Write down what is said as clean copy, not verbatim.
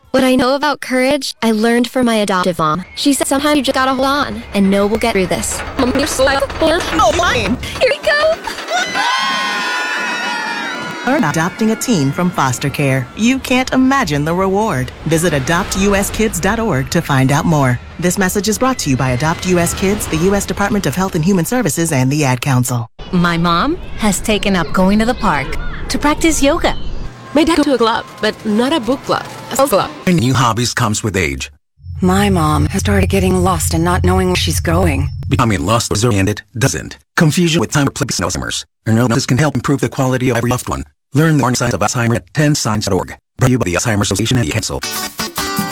What I know about courage, I learned from my adoptive mom. She said sometimes you just gotta hold on and know we'll get through this. Mom, you're so Oh, mine! Here we go! Learn adopting a teen from foster care. You can't imagine the reward. Visit adoptuskids.org to find out more. This message is brought to you by Adopt US Kids, the U.S. Department of Health and Human Services, and the Ad Council. My mom has taken up going to the park to practice yoga. My dad to a club, but not a book club, a sales club. New hobbies comes with age. My mom has started getting lost and not knowing where she's going. Becoming lost or disoriented doesn't. Confusion with time replaces Alzheimer's. Alzheimer's can help improve the quality of every loved one. Learn the warning signs of Alzheimer's at 10signs.org. Brought to you by the Alzheimer's Association and the Council.